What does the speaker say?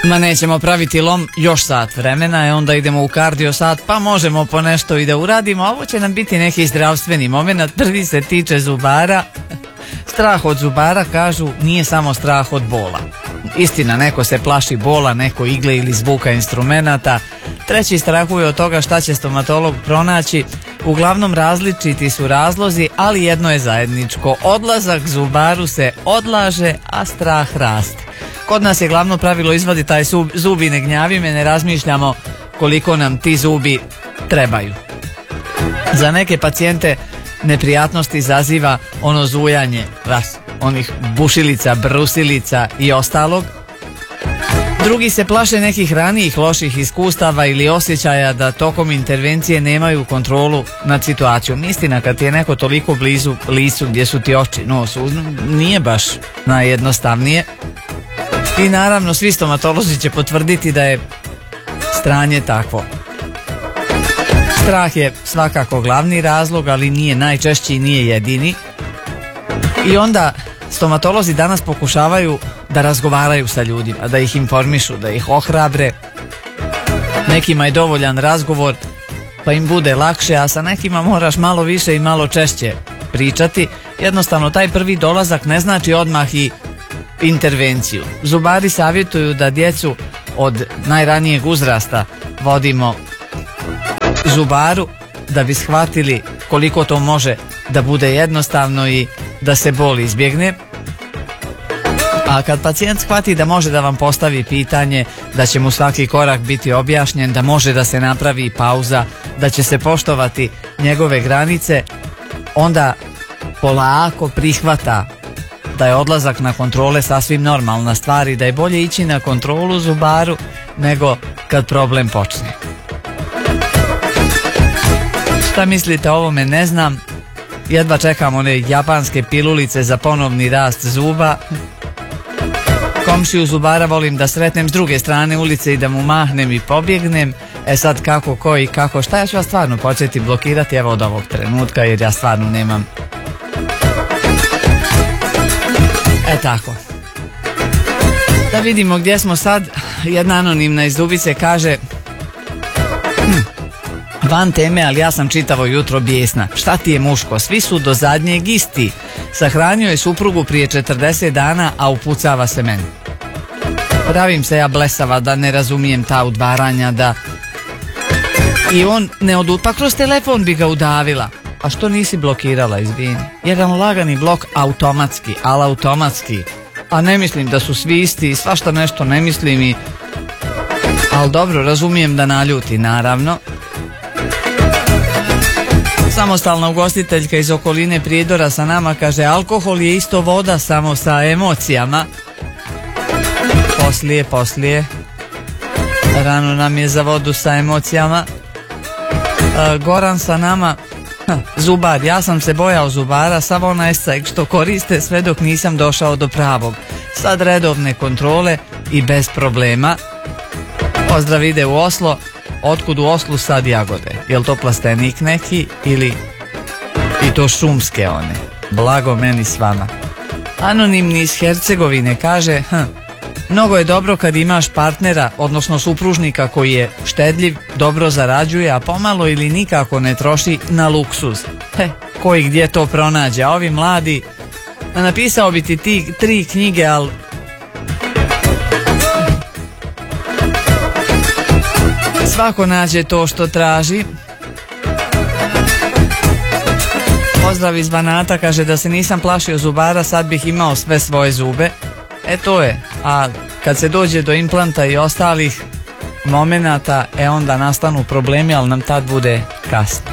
Ma nećemo praviti lom još sat vremena, onda idemo u kardio sat, pa možemo po nešto i da uradimo, a ovo će nam biti neki zdravstveni moment. Prvi se tiče zubara. Strah od zubara, kažu, nije samo strah od bola. Istina, neko se plaši bola, neko igle ili zvuka instrumenata. Treći strahuje od toga šta će stomatolog pronaći. Uglavnom različiti su razlozi, ali jedno je zajedničko. Odlazak zubaru se odlaže, a strah raste. Kod nas je glavno pravilo izvadi taj zub i ne gnjavi me, ne razmišljamo koliko nam ti zubi trebaju. Za neke pacijente neprijatnosti izaziva ono zujanje, onih bušilica, brusilica i ostalog. Drugi se plaše nekih ranijih loših iskustava ili osjećaja da tokom intervencije nemaju kontrolu nad situacijom. Istina, kad ti je neko toliko blizu licu gdje su ti oči, nos, nije baš najjednostavnije. I naravno svi stomatolozi će potvrditi da je stanje takvo. Strah je svakako glavni razlog, ali nije najčešći i nije jedini. I onda stomatolozi danas pokušavaju da razgovaraju sa ljudima, da ih informišu, da ih ohrabre. Nekima je dovoljan razgovor pa im bude lakše, a sa nekima moraš malo više i malo češće pričati. Jednostavno taj prvi dolazak ne znači odmah i intervenciju. Zubari savjetuju da djecu od najranijeg uzrasta vodimo zubaru da bi shvatili koliko to može da bude jednostavno i da se bol izbjegne. A kad pacijent shvati da može da vam postavi pitanje, da će mu svaki korak biti objašnjen, da može da se napravi pauza, da će se poštovati njegove granice, onda polako prihvata da je odlazak na kontrole sasvim normalna stvar i da je bolje ići na kontrolu zubaru nego kad problem počne. Šta mislite o ovome ne znam, jedva čekam one japanske pilulice za ponovni rast zuba. Komšiju zubara volim da sretnem s druge strane ulice i da mu mahnem i pobjegnem. Sad kako, ko i kako, šta, ja ću vas stvarno početi blokirati evo od ovog trenutka jer ja stvarno nemam. Tako. Da vidimo gdje smo sad. Jedna anonimna iz Dubice kaže van teme, ali ja sam čitavo jutro bijesna. Šta ti je muško? Svi su do zadnjeg isti. Sahranio je suprugu prije 40 dana, a upucava se meni. Pravim se ja blesava da ne razumijem ta udvaranja, da... I on ne pa kroz telefon bi ga udavila. A što nisi blokirala, izvini? Jedan lagani blok automatski, ali automatski. A ne mislim da su svi isti i svašta nešto ne mislim i... Ali dobro, razumijem da naljuti, naravno. Samostalna ugostiteljka iz okoline Prijedora sa nama kaže alkohol je isto voda, samo sa emocijama. Poslije. Rano nam je za vodu sa emocijama. Goran sa nama. Zubar, ja sam se bojao zubara, samo onaj sajk što koriste sve dok nisam došao do pravog. Sad redovne kontrole i bez problema. Pozdrav ide u Oslo. Otkud u Oslu sad jagode? Jel to plastenik neki ili i to šumske one? Blago meni s vama. Anonimni iz Hercegovine kaže mnogo je dobro kad imaš partnera, odnosno supružnika koji je štedljiv, dobro zarađuje, a pomalo ili nikako ne troši na luksuz. Koji gdje to pronađe? A ovi mladi, napisao bi ti 3 knjige, ali svako nađe to što traži. Pozdrav iz Banata, kaže da se nisam plašio zubara, sad bih imao sve svoje zube. To je, a kad se dođe do implanta i ostalih momenata, onda nastanu problemi, ali nam tad bude kasno.